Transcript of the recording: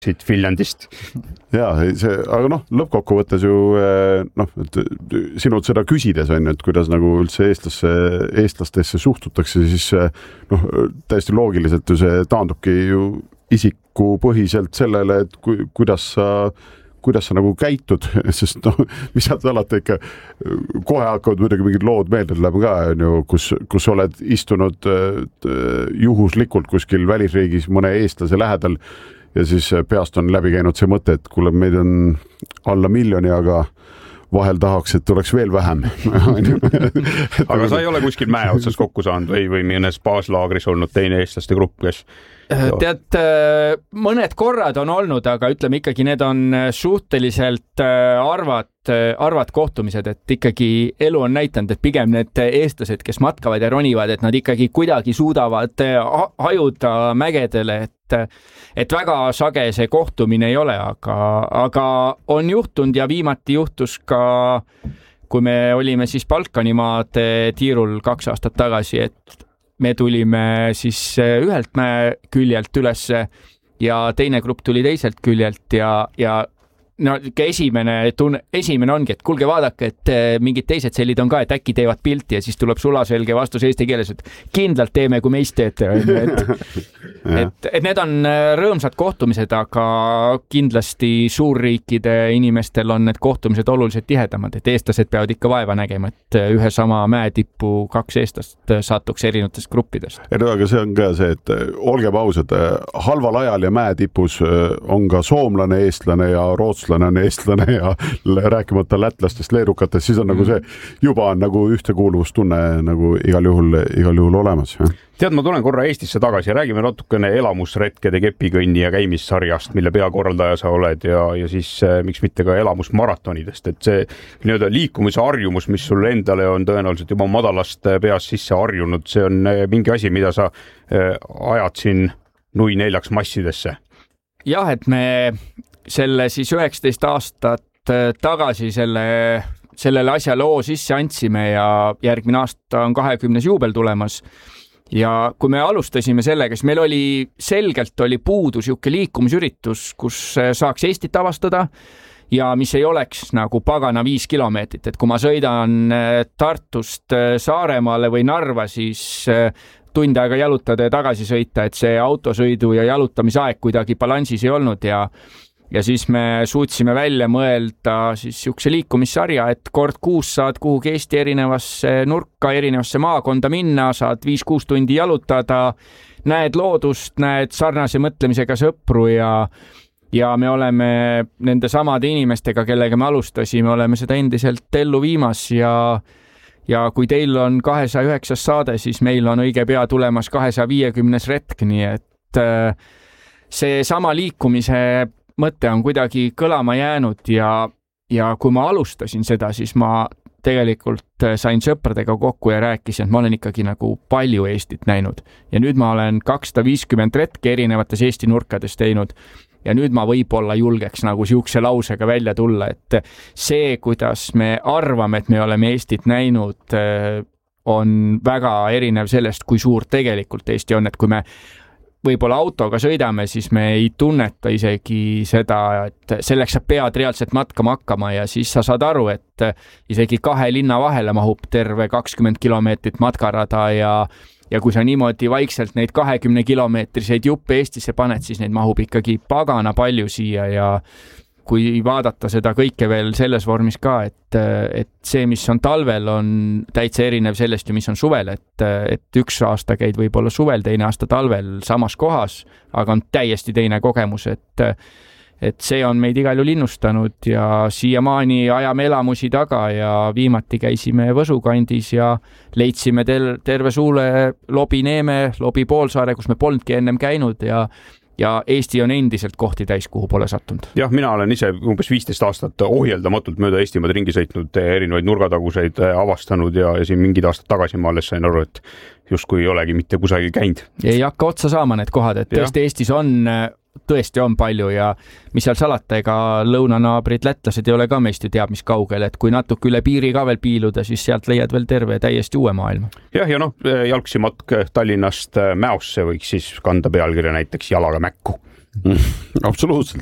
siit Finlandist. Jaa, aga lõppkokkuvõttes ju sinult seda küsides on, et kuidas nagu üldse eestlastesse suhtutakse, siis täiesti loogiliselt ju see taandubki ju isikupõhiselt sellele, et kuidas sa nagu käitud, sest mis sa alati ikka kohe hakkavad muidugi mingid lood meelde tulema ka, kus oled istunud juhuslikult kuskil välisriigis mõne eestlase lähedal ja siis peast on läbi käinud see mõte, et kuule, meid on alla 1 miljoni, aga vahel tahaks, et oleks veel vähem. Aga sa ei ole kuskil mäe otsas kokku saanud või mõnes baaslaagris olnud teine eestlaste grupp, kes tead, mõned korrad on olnud, aga ütleme ikkagi, need on suhteliselt arvad kohtumised, et ikkagi elu on näitanud, et pigem need eestlased, kes matkavad ja ronivad, et nad ikkagi kuidagi suudavad hajuda mägedele, et väga sage see kohtumine ei ole, aga on juhtunud ja viimati juhtus ka, kui me olime siis Balkanimaade tiirul 2 aastat tagasi, et me tulime siis ühelt mäe küljelt ülesse ja teine grupp tuli teiselt küljelt ja no esimene ongi, et kuulge, vaadake, et mingid teised sellid on ka, et äkki teevad pilti ja siis tuleb sulaselge vastus eesti keeles, et kindlalt teeme, kui meist teete. Et need on rõõmsad kohtumised, aga kindlasti suurriikide inimestel on need kohtumised oluliselt tihedamad, et eestlased peavad ikka vaeva nägema, et ühe sama mäetippu 2 eestlast satuks erinevatest gruppidest. Aga see on ka see, et olgem ausad, halval ajal ja mäetipus on ka soomlane, eestlane ja rootslane on eestlane ja rääkimata lätlastest, leedukatest, siis on nagu see juba on nagu ühtekuuluvustunne nagu igal juhul olemas. Ja? Tead, ma tulen korra Eestisse tagasi ja räägime natukene elamusretkede kepikõnni ja käimissarjast, mille peakorraldaja sa oled ja siis miks mitte ka elamusmaratonidest, et see nii-öelda liikumise harjumus, mis sul endale on tõenäoliselt juba madalast peast sisse harjunud, see on mingi asi, mida sa ajad siin nui 4 massidesse. Jah, et me selle siis 19 aastat tagasi sellele asja loo sisse andsime ja järgmine aasta on 20. juubel tulemas. Ja kui me alustasime sellega, siis meil oli puudus juhke liikumisüritus, kus saaks Eestit avastada ja mis ei oleks nagu pagana 5 kilomeetrit, et kui ma sõidan Tartust Saaremaale või Narva, siis tund aega jalutada ja tagasi sõita, et see autosõidu ja jalutamise aeg kuidagi balansis ei olnud ja siis me suutsime välja mõelda siis siukse liikumissarja, et kord kuus saad kuhugi Eesti erinevasse nurka, erinevasse maakonda minna, saad 5-6 tundi jalutada, näed loodust, näed sarnase mõtlemisega sõpru ja me oleme nende samade inimestega, kellega me alustasime, oleme seda endiselt ellu viimas ja kui teil on 209 saade, siis meil on õige pea tulemas 250 retk, nii et see sama liikumise mõte on kuidagi kõlama jäänud ja kui ma alustasin seda, siis ma tegelikult sain sõpradega kokku ja rääkisin, et ma olen ikkagi nagu palju Eestit näinud ja nüüd ma olen 250 retke erinevates Eesti nurkades teinud ja nüüd ma võib-olla julgeks nagu siukse lausega välja tulla, et see, kuidas me arvame, et me oleme Eestit näinud, on väga erinev sellest, kui suur tegelikult Eesti on, et kui me võib-olla autoga sõidame, siis me ei tunneta isegi seda, et selleks sa pead reaalselt matkama hakkama ja siis sa saad aru, et isegi 2 linna vahele mahub terve 20 kilomeetrit matkarada ja kui sa niimoodi vaikselt neid 20 kilomeetriseid juppe Eestisse paned, siis neid mahub ikkagi pagana palju siia ja kui vaadata seda kõike veel selles vormis ka, et see, mis on talvel, on täitsa erinev sellest ju, mis on suvel, et üks aasta käid võib-olla suvel, teine aasta talvel samas kohas, aga on täiesti teine kogemus, et see on meid igal juhul innustanud ja siiamaani ajame elamusi taga ja viimati käisime Võsu kandis ja leidsime terve suule Lobi Neeme, Lobi Poolsaare, kus me polnudki ennem käinud ja Eesti on endiselt kohti täis, kuhu pole sattunud. Jah, mina olen ise umbes 15 aastat ohjeldamatult mööda Eestimaad ringi sõitnud, erinevaid nurgataguseid avastanud ja siin mingid aastad tagasi ma alles sain aru, et justkui ei olegi mitte kusagil käinud. Ei hakka otsa saama need kohad, et tõesti Eestis tõesti on palju ja mis seal salata, ega lõunanaabrid lätlased ei ole ka meist ju teab mis kaugel, et kui natuke üle piiri ka veel piiluda, siis sealt leiad veel terve täiesti uue maailma. Jah, ja jalgsi matk Tallinnast Mäosse võiks siis kanda pealkirja näiteks jalaga Mäkku. absoluutselt.